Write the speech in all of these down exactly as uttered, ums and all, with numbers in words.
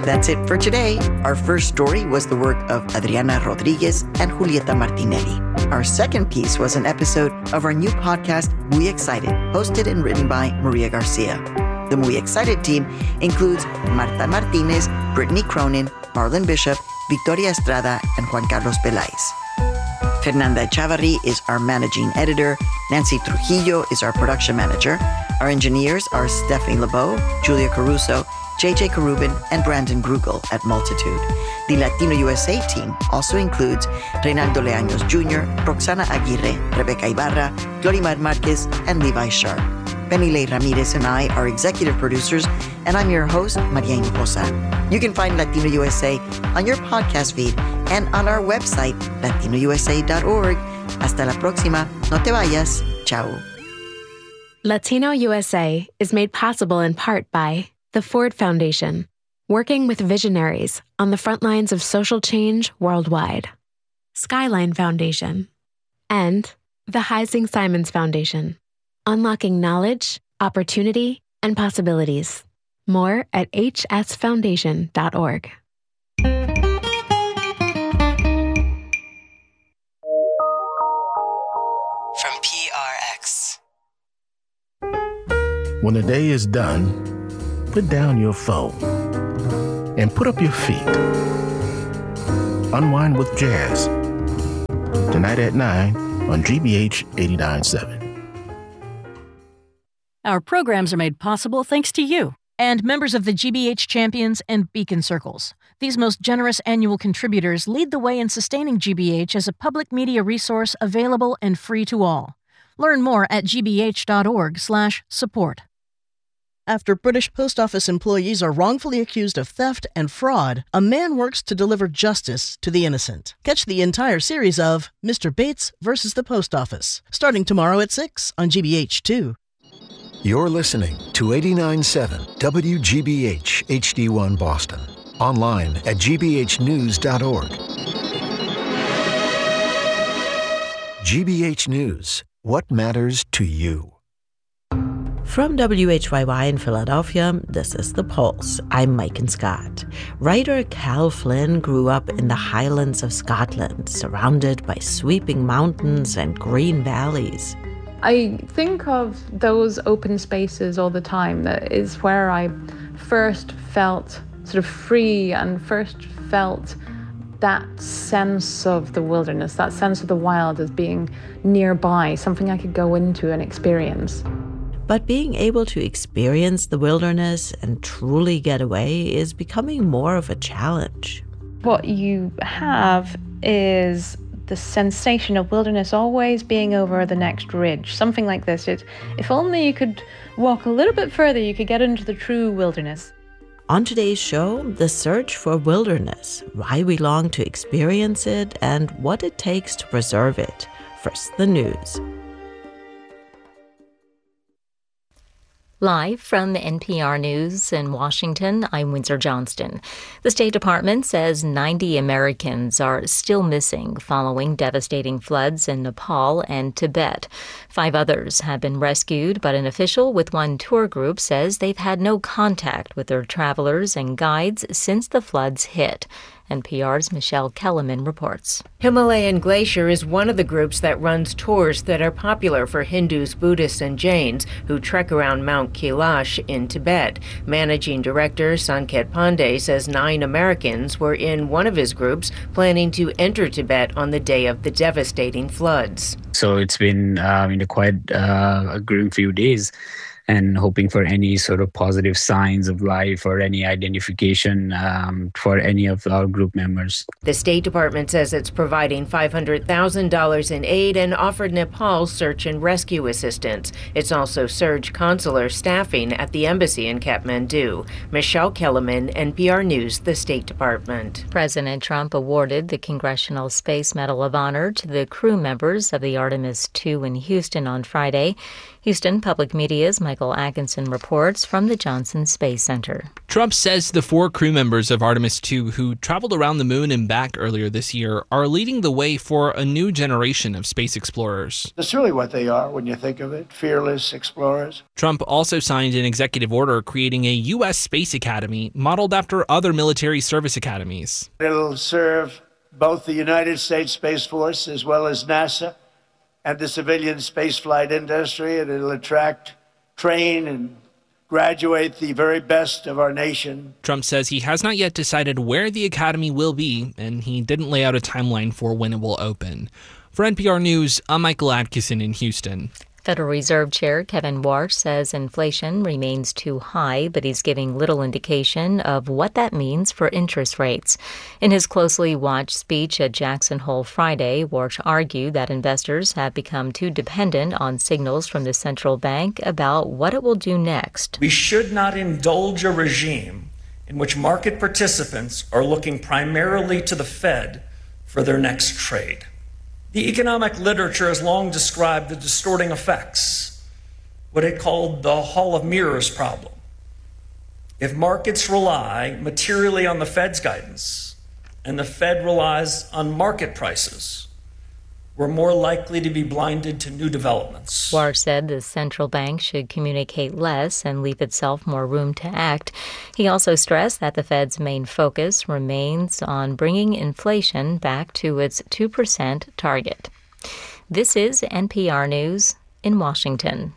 That's it for today. Our first story was the work of Adriana Rodriguez and Julieta Martinelli. Our second piece was an episode of our new podcast, Muy Excited, hosted and written by Maria Garcia. The Muy Excited team includes Marta Martinez, Brittany Cronin, Marlon Bishop, Victoria Estrada, and Juan Carlos Peláez. Fernanda Chavarri is our managing editor. Nancy Trujillo is our production manager. Our engineers are Stephanie LeBeau, Julia Caruso, J J Karubin, and Brandon Grugel at Multitude. The Latino U S A team also includes Reynaldo Leaños Junior, Roxana Aguirre, Rebecca Ibarra, Glorimar Marquez, and Levi Sharp. Benilei Ramirez and I are executive producers, and I'm your host, Maria Hinojosa. You can find Latino U S A on your podcast feed and on our website, latino u s a dot org. Hasta la próxima. No te vayas. Ciao. Latino U S A is made possible in part by the Ford Foundation, working with visionaries on the front lines of social change worldwide, Skyline Foundation, and the Heising Simons Foundation, unlocking knowledge, opportunity, and possibilities. More at h s foundation dot org. From P R X. When the day is done, put down your phone and put up your feet. Unwind with jazz. Tonight at nine on G B H eighty-nine point seven. Our programs are made possible thanks to you and members of the G B H Champions and Beacon Circles. These most generous annual contributors lead the way in sustaining G B H as a public media resource available and free to all. Learn more at g b h dot org slash support. After British post office employees are wrongfully accused of theft and fraud, a man works to deliver justice to the innocent. Catch the entire series of Mister Bates versus the Post Office, starting tomorrow at six on G B H two. You're listening to eighty-nine point seven W G B H H D one Boston. Online at g b h news dot org. G B H News. What matters to you? From W H Y Y in Philadelphia, this is The Pulse. I'm Maiken Scott. Writer Cal Flynn grew up in the Highlands of Scotland, surrounded by sweeping mountains and green valleys. I think of those open spaces all the time. That is where I first felt sort of free and first felt that sense of the wilderness, that sense of the wild as being nearby, something I could go into and experience. But being able to experience the wilderness and truly get away is becoming more of a challenge. What you have is the sensation of wilderness always being over the next ridge, something like this. It, if only you could walk a little bit further, you could get into the true wilderness. On today's show, the search for wilderness, why we long to experience it, and what it takes to preserve it. First, the news. Live from N P R News in Washington, I'm Windsor Johnston. The State Department says ninety Americans are still missing following devastating floods in Nepal and Tibet. Five others have been rescued, but an official with one tour group says they've had no contact with their travelers and guides since the floods hit. N P R's Michelle Kellerman reports. Himalayan Glacier is one of the groups that runs tours that are popular for Hindus, Buddhists, and Jains who trek around Mount Kailash in Tibet. Managing Director Sanket Pandey says nine Americans were in one of his groups planning to enter Tibet on the day of the devastating floods. So it's been uh, you know, quite uh, a grim few days, and hoping for any sort of positive signs of life or any identification um, for any of our group members. The State Department says it's providing five hundred thousand dollars in aid and offered Nepal search and rescue assistance. It's also surged consular staffing at the embassy in Kathmandu. Michelle Kellerman, N P R News, the State Department. President Trump awarded the Congressional Space Medal of Honor to the crew members of the Artemis two in Houston on Friday. Houston Public Media's Michael Atkinson reports from the Johnson Space Center. Trump Trump says the four crew members of Artemis two who traveled around the moon and back earlier this year are leading the way for a new generation of space explorers. That's really what they are when you think of it, fearless explorers. Trump also signed an executive order creating a U S Space Academy modeled after other military service academies. It'll serve both the United States Space Force as well as NASA and the civilian spaceflight industry, and it'll attract, train, and graduate the very best of our nation. Trump says he has not yet decided where the academy will be, and he didn't lay out a timeline for when it will open. For N P R News, I'm Michael Atkinson in Houston. Federal Reserve Chair Kevin Warsh says inflation remains too high, but he's giving little indication of what that means for interest rates. In his closely watched speech at Jackson Hole Friday, Warsh argued that investors have become too dependent on signals from the central bank about what it will do next. We should not indulge a regime in which market participants are looking primarily to the Fed for their next trade. The economic literature has long described the distorting effects, what it called the Hall of Mirrors problem. If markets rely materially on the Fed's guidance and the Fed relies on market prices, we're more likely to be blinded to new developments. Warsh said the central bank should communicate less and leave itself more room to act. He also stressed that the Fed's main focus remains on bringing inflation back to its two percent target. This is N P R News in Washington.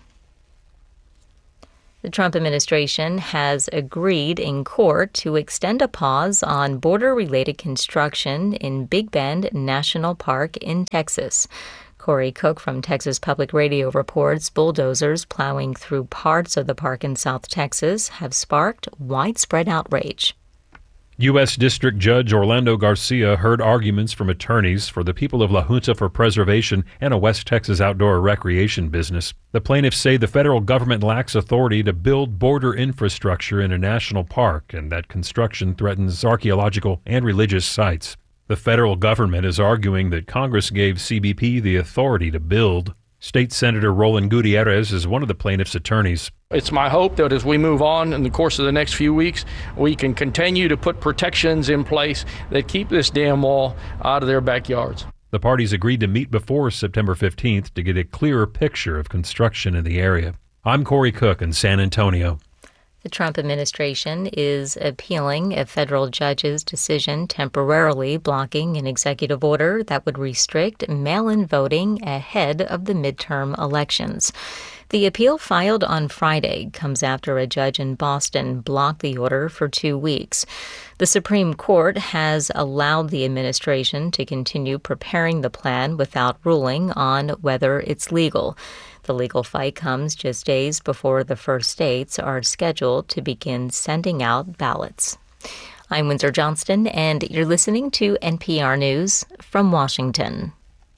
The Trump administration has agreed in court to extend a pause on border-related construction in Big Bend National Park in Texas. Corey Cook from Texas Public Radio reports bulldozers plowing through parts of the park in South Texas have sparked widespread outrage. U S District Judge Orlando Garcia heard arguments from attorneys for the people of La Junta for Preservation and a West Texas outdoor recreation business. The plaintiffs say the federal government lacks authority to build border infrastructure in a national park and that construction threatens archaeological and religious sites. The federal government is arguing that Congress gave C B P the authority to build. State Senator Roland Gutierrez is one of the plaintiffs' attorneys. It's my hope that as we move on in the course of the next few weeks, we can continue to put protections in place that keep this dam wall out of their backyards. The parties agreed to meet before September fifteenth to get a clearer picture of construction in the area. I'm Corey Cook in San Antonio. The Trump administration is appealing a federal judge's decision temporarily blocking an executive order that would restrict mail-in voting ahead of the midterm elections. The appeal filed on Friday comes after a judge in Boston blocked the order for two weeks. The Supreme Court has allowed the administration to continue preparing the plan without ruling on whether it's legal. The legal fight comes just days before the first states are scheduled to begin sending out ballots. I'm Windsor Johnston, and you're listening to N P R News from Washington.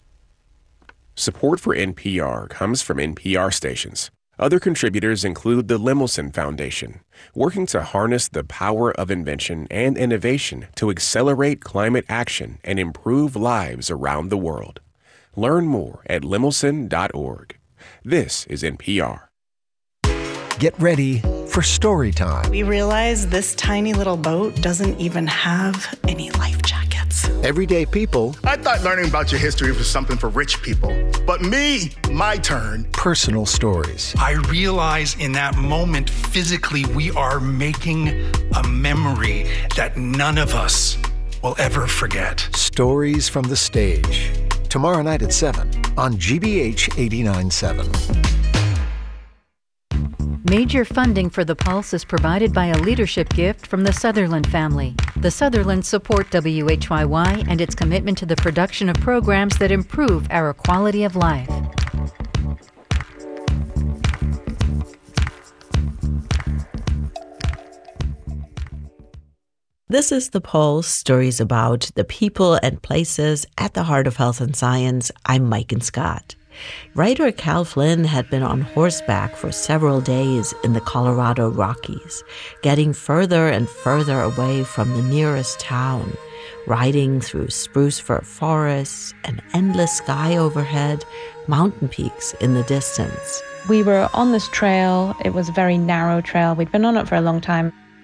Support for N P R comes from N P R stations. Other contributors include the Lemelson Foundation, working to harness the power of invention and innovation to accelerate climate action and improve lives around the world. Learn more at lemelson dot org. This is N P R. Get ready for story time. We realize this tiny little boat doesn't even have any life jackets. Everyday people. I thought learning about your history was something for rich people. But me, my turn. Personal stories. I realize in that moment, physically, we are making a memory that none of us will ever forget. Stories from the stage. Tomorrow night at seven on G B H eighty-nine point seven. Major funding for The Pulse is provided by a leadership gift from the Sutherland family. The Sutherlands support W H Y Y and its commitment to the production of programs that improve our quality of life. This is The Pulse, stories about the people and places at the heart of health and science. I'm Mike Scott. Writer Cal Flynn had been on horseback for several days in the Colorado Rockies, getting further and further away from the nearest town, riding through spruce fir forests, an endless sky overhead, mountain peaks in the distance. We were on this trail. It was a very narrow trail. We'd been on it for a long time.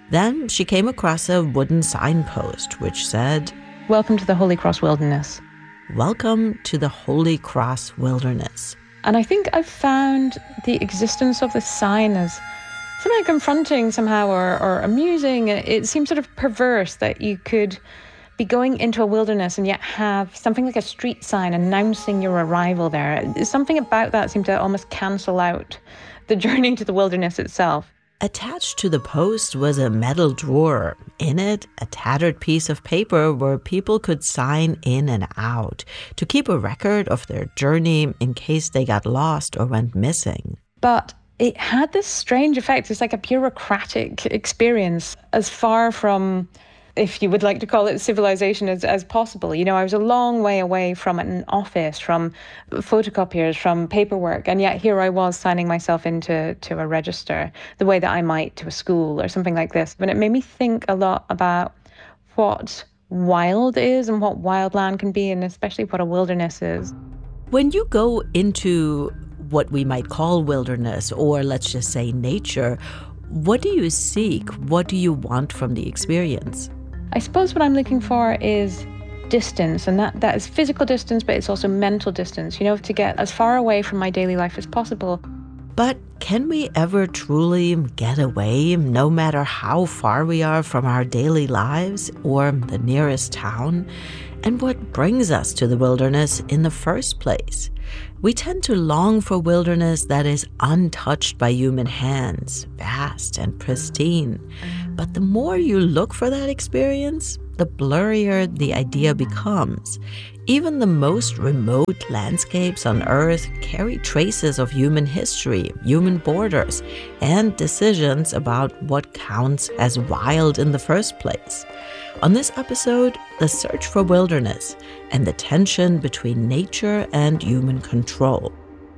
Then she came across a wooden signpost which said, "Welcome to the Holy Cross Wilderness." Welcome to the Holy Cross Wilderness. And I think I've found the existence of this sign as somehow confronting somehow or, or amusing. It seems sort of perverse that you could be going into a wilderness and yet have something like a street sign announcing your arrival there. Something about that seemed to almost cancel out the journey to the wilderness itself. Attached to the post was a metal drawer. In it, a tattered piece of paper where people could sign in and out to keep a record of their journey in case they got lost or went missing. But it had this strange effect. It's like a bureaucratic experience, as far from, if you would like to call it, civilization as, as possible. You know, I was a long way away from an office, from photocopiers, from paperwork, and yet here I was signing myself into to a register the way that I might to a school or something like this. But it made me think a lot about what wild is and what wild land can be, and especially what a wilderness is. When you go into what we might call wilderness, or let's just say nature, what do you seek? What do you want from the experience? I suppose what I'm looking for is distance, and that, that is physical distance, but it's also mental distance, you know, to get as far away from my daily life as possible. But can we ever truly get away, no matter how far we are from our daily lives or the nearest town? And what brings us to the wilderness in the first place? We tend to long for wilderness that is untouched by human hands, vast and pristine. But the more you look for that experience, the blurrier the idea becomes. Even the most remote landscapes on Earth carry traces of human history, human borders, and decisions about what counts as wild in the first place. On this episode, the search for wilderness and the tension between nature and human control.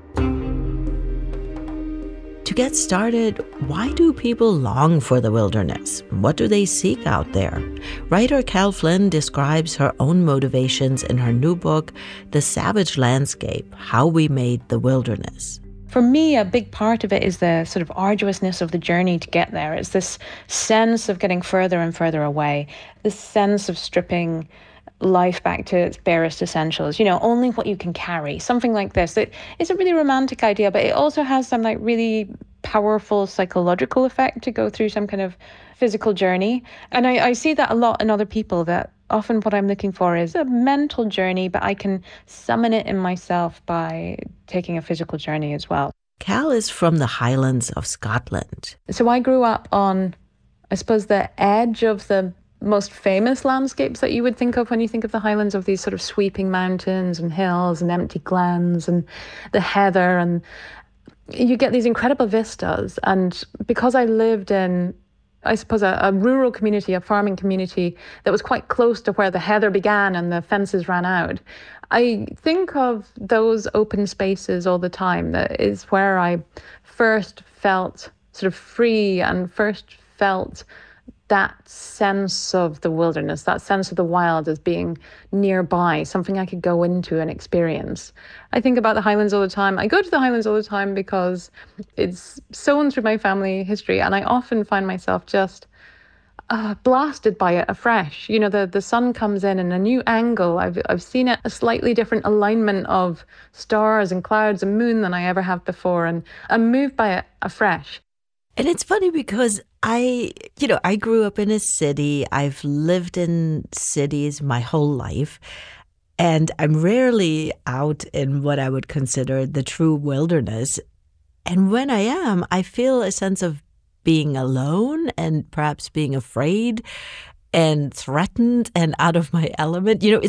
To get started, why do people long for the wilderness? What do they seek out there? Writer Cal Flynn describes her own motivations in her new book, The Savage Landscape: How We Made the Wilderness. For me, a big part of it is the sort of arduousness of the journey to get there. It's this sense of getting further and further away, this sense of stripping life back to its barest essentials, you know, only what you can carry, something like this. It, it's a really romantic idea, but it also has some like really powerful psychological effect to go through some kind of physical journey. And I, I see that a lot in other people, that often what I'm looking for is a mental journey, but I can summon it in myself by taking a physical journey as well. Cal is from the Highlands of Scotland. So I grew up on, I suppose, the edge of the most famous landscapes that you would think of when you think of the Highlands, of these sort of sweeping mountains and hills and empty glens and the heather, and you get these incredible vistas. And because I lived in, I suppose, a, a rural community, a farming community that was quite close to where the heather began and the fences ran out, I think of those open spaces all the time. That is where I first felt sort of free and first felt that sense of the wilderness, that sense of the wild as being nearby, something I could go into and experience. I think about the Highlands all the time. I go to the Highlands all the time because it's sown through my family history, and I often find myself just uh, blasted by it afresh. You know, the, the sun comes in in a new angle. I've, I've seen it a slightly different alignment of stars and clouds and moon than I ever have before, and I'm moved by it afresh. And it's funny because I, you know, I grew up in a city. I've lived in cities my whole life, and I'm rarely out in what I would consider the true wilderness. And when I am, I feel a sense of being alone and perhaps being afraid and threatened and out of my element. You know,